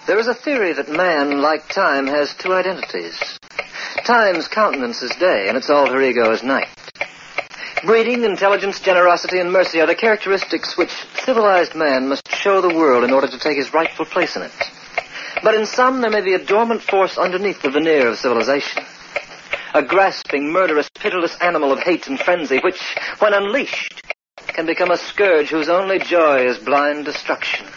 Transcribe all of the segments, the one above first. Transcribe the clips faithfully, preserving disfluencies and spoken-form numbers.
There is a theory that man, like time, has two identities. Time's countenance is day, and its alter ego is night. Breeding, intelligence, generosity, and mercy are the characteristics which civilized man must show the world in order to take his rightful place in it. But in some, there may be a dormant force underneath the veneer of civilization. A grasping, murderous, pitiless animal of hate and frenzy, which, when unleashed, can become a scourge whose only joy is blind destruction.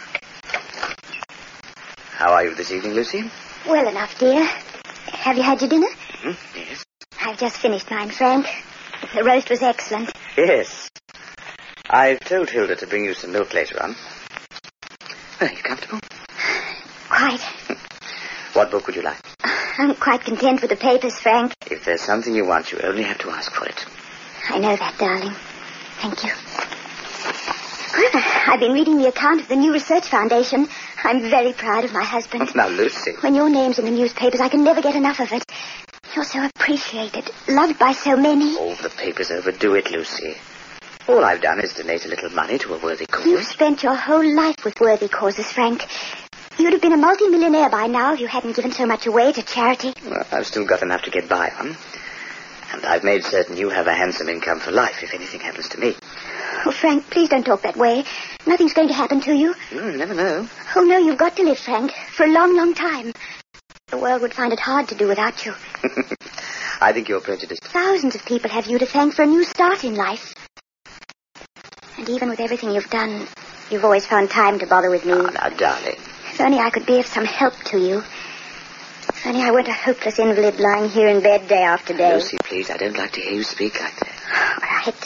How are you this evening, Lucy? Well enough, dear. Have you had your dinner? Mm-hmm. Yes. I've just finished mine, Frank. The roast was excellent. Yes. I've told Hilda to bring you some milk later on. Are you comfortable? Quite. What book would you like? I'm quite content with the papers, Frank. If there's something you want, you only have to ask for it. I know that, darling. Thank you. Well, I've been reading the account of the new research foundation. I'm very proud of my husband. Now, Lucy. When your name's in the newspapers, I can never get enough of it. You're so appreciated, loved by so many. Oh, the papers overdo it, Lucy. All I've done is donate a little money to a worthy cause. You've spent your whole life with worthy causes, Frank. You'd have been a multi-millionaire by now if you hadn't given so much away to charity. Well, I've still got enough to get by on. And I've made certain you have a handsome income for life if anything happens to me. Oh, Frank, please don't talk that way. Nothing's going to happen to you. Mm, you never know. Oh, no, you've got to live, Frank, for a long, long time. The world would find it hard to do without you. I think you're prejudiced. Thousands of people have you to thank for a new start in life. And even with everything you've done, you've always found time to bother with me. Oh, now, darling. If only I could be of some help to you. If only I weren't a hopeless invalid lying here in bed day after day. Lucy, please, I don't like to hear you speak like that. All right.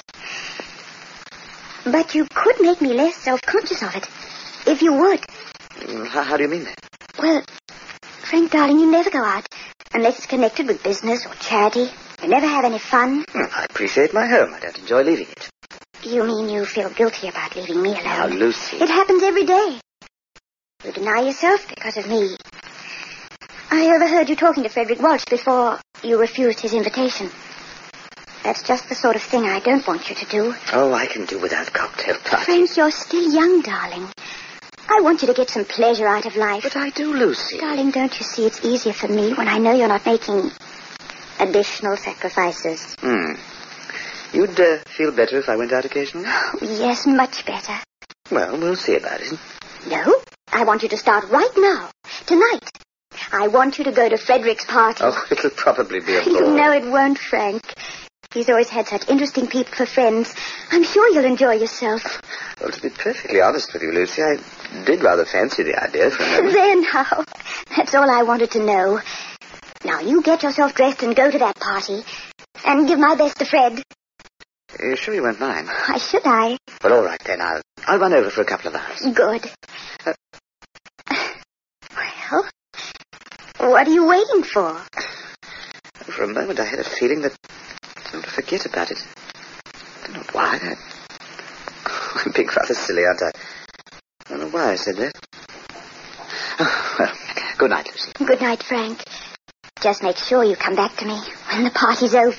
But you could make me less self-conscious of it. If you would. How, how do you mean that? Well, Frank, darling, you never go out unless it's connected with business or charity. You never have any fun. Well, I appreciate my home. I don't enjoy leaving it. You mean you feel guilty about leaving me alone? Now, Lucy. It happens every day. You deny yourself because of me. I overheard you talking to Frederick Walsh before you refused his invitation. That's just the sort of thing I don't want you to do. Oh, I can do without cocktail parties. Frank, you're still young, darling. I want you to get some pleasure out of life. But I do, Lucy. Darling, don't you see it's easier for me when I know you're not making additional sacrifices? Hmm. You'd uh, feel better if I went out occasionally? Oh, yes, much better. Well, we'll see about it. No, I want you to start right now, tonight. I want you to go to Frederick's party. Oh, it'll probably be a bore. You know it won't, Frank. He's always had such interesting people for friends. I'm sure you'll enjoy yourself. Well, to be perfectly honest with you, Lucy, I did rather fancy the idea for a moment. There now. That's all I wanted to know. Now, you get yourself dressed and go to that party. And give my best to Fred. Are you sure you won't mind? Why should I? Well, all right, then. I'll, I'll run over for a couple of hours. Good. Uh, well, what are you waiting for? For a moment, I had a feeling that I ought to forget about it. I don't know why. I... I'm being rather silly, aren't I? I don't know why I said that. Oh, well, good night, Lucy. Good night, Frank. Just make sure you come back to me when the party's over.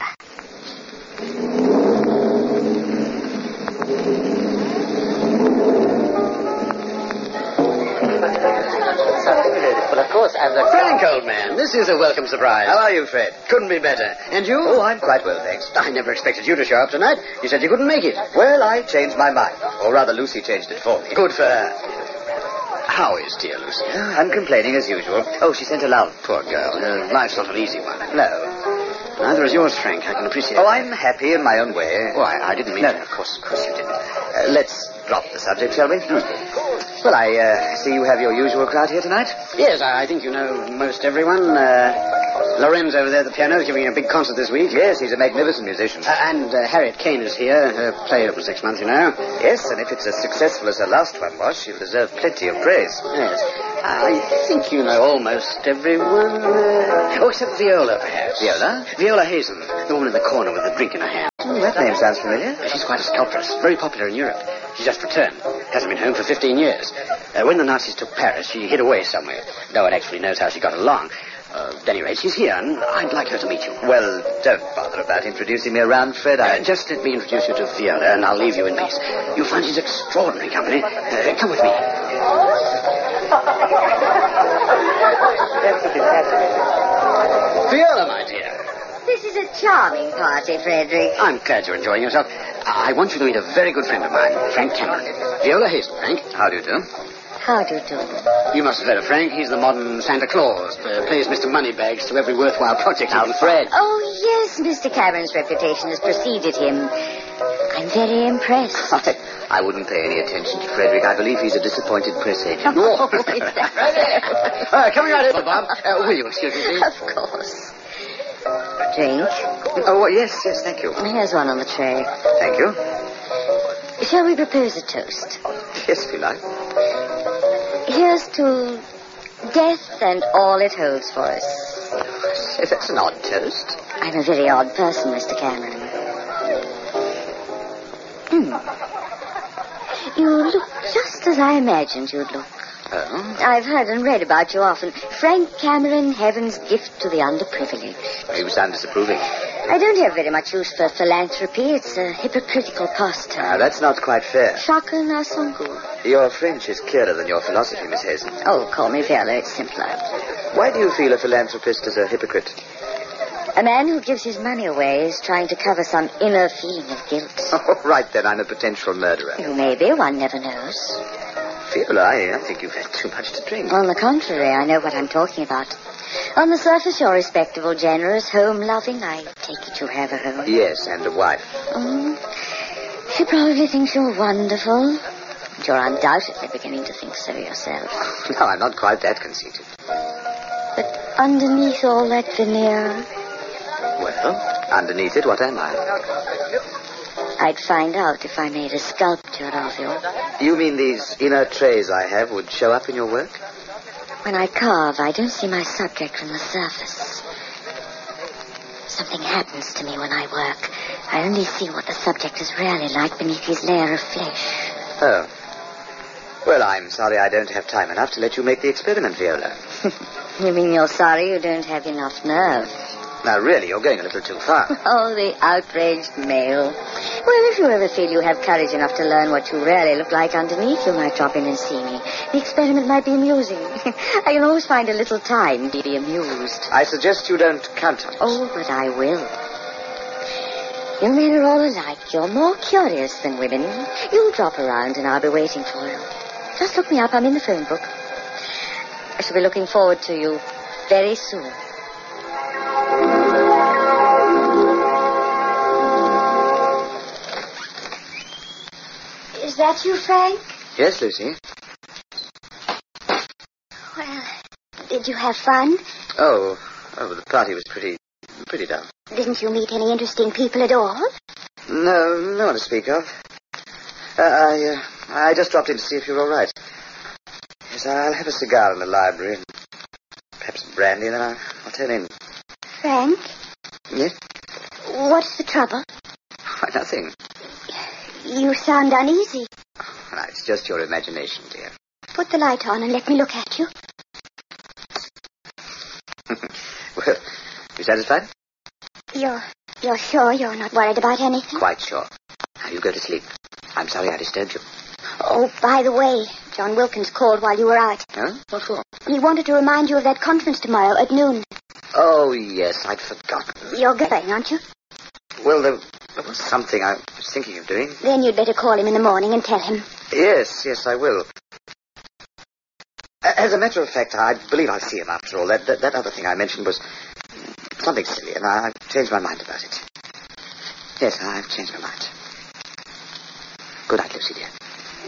Well, of course, as a... Frank, old man, this is a welcome surprise. How are you, Fred? Couldn't be better. And you? Oh, I'm quite well, thanks. I never expected you to show up tonight. You said you couldn't make it. Well, I changed my mind. Or rather, Lucy changed it for me. Good for her. How is dear Lucy? Oh, uncomplaining as usual. Oh, she sent her love. Poor girl. Her life's not an easy one. No. Neither is yours, Frank. I can appreciate Oh, that. I'm happy in my own way. Oh, I, I didn't mean No, to. no, of course, of course you didn't. Uh, let's drop the subject, shall we? Hmm. Well, I uh, see you have your usual crowd here tonight. Yes, I, I think you know most everyone. Uh, Lorenz over there at the piano is giving a big concert this week. Yes, he's a magnificent musician. Uh, and uh, Harriet Kane is here. Her play opens next month, you know. Yes, and if it's as successful as her last one was, she'll deserve plenty of praise. Yes. I think you know almost everyone. Uh... Oh, except Viola, perhaps. Viola? Viola Hazen, the woman in the corner with the drink in her hand. Oh, that name sounds familiar. She's quite a sculptress, very popular in Europe. She just returned. Hasn't been home for fifteen years. Uh, when the Nazis took Paris, she hid away somewhere. No one actually knows how she got along. Uh, at any rate, she's here, and I'd like her to meet you. Well, don't bother about introducing me around, Fred. I... Uh, just let me introduce you to Viola, and I'll leave you in peace. You'll find she's extraordinary company. Uh, come with me. Viola, my dear. This is a charming party, Frederick. I'm glad you're enjoying yourself. I want you to meet a very good friend of mine, Frank Cameron. Viola Hazel, Frank. How do you do? How do you do? You must have heard of Frank. He's the modern Santa Claus. Uh, plays Mister Moneybags to every worthwhile project. Now, Fred. Oh, yes, Mister Cameron's reputation has preceded him. I'm very impressed. I wouldn't pay any attention to Frederick. I believe he's a disappointed press agent. Oh, is that uh, coming right over, Bob. Uh, will you excuse me, please? Of course. Drink. Oh, well, yes, yes, thank you. Here's one on the tray. Thank you. Shall we propose a toast? Yes, if you like. Here's to death and all it holds for us. Say, that's an odd toast. I'm a very odd person, Mister Cameron. Hmm. You look just as I imagined you'd look. Oh? I've heard and read about you often. Frank Cameron, heaven's gift to the underprivileged. You sound disapproving. I don't have very much use for philanthropy. It's a hypocritical pastime. Ah, that's not quite fair. Chacun a son goût. Your French is clearer than your philosophy, Miss Hazen. Oh, call me Viola. It's simpler. Why do you feel a philanthropist is a hypocrite? A man who gives his money away is trying to cover some inner feeling of guilt. Oh, right then, I'm a potential murderer. You may be. One never knows. Viola, I, I think you've had too much to drink. On the contrary, I know what I'm talking about. On the surface, you're respectable, generous, home-loving. I take it you have a home. Yes, and a wife. Oh, she probably thinks you're wonderful. But you're undoubtedly beginning to think so yourself. No, I'm not quite that conceited. But underneath all that veneer... Well, underneath it, what am I? I'd find out if I made a sculpture of you. You mean these inner trays I have would show up in your work? When I carve, I don't see my subject from the surface. Something happens to me when I work. I only see what the subject is really like beneath his layer of flesh. Oh. Well, I'm sorry I don't have time enough to let you make the experiment, Viola. You mean you're sorry you don't have enough nerve? Now, really, you're going a little too far. Oh, the outraged male. Well, if you ever feel you have courage enough to learn what you really look like underneath, you might drop in and see me. The experiment might be amusing. I can always find a little time to be amused. I suggest you don't count on it. Oh, but I will. You men are all alike. You're more curious than women. You drop around and I'll be waiting for you. Just look me up. I'm in the phone book. I shall be looking forward to you very soon. Is that you, Frank? Yes, Lucy. Well, did you have fun? Oh, oh, the party was pretty, pretty dull. Didn't you meet any interesting people at all? No, no one to speak of. Uh, I, uh, I just dropped in to see if you're all right. Yes, I'll have a cigar in the library and perhaps some brandy, and then I'll, I'll turn in. Frank? Yes? What's the trouble? Why, nothing. You sound uneasy. No, it's just your imagination, dear. Put the light on and let me look at you. Well, you satisfied? You're, you're sure you're not worried about anything? Quite sure. Now, you go to sleep. I'm sorry I disturbed you. Oh, by the way, John Wilkins called while you were out. Huh? What for? He wanted to remind you of that conference tomorrow at noon. Oh, yes, I'd forgotten. You're going, aren't you? Well, there, there was something I was thinking of doing. Then you'd better call him in the morning and tell him. Yes, yes, I will. As a matter of fact, I believe I'll see him after all. That, that, that other thing I mentioned was something silly, and I, I've changed my mind about it. Yes, I've changed my mind. Good night, Lucy, dear.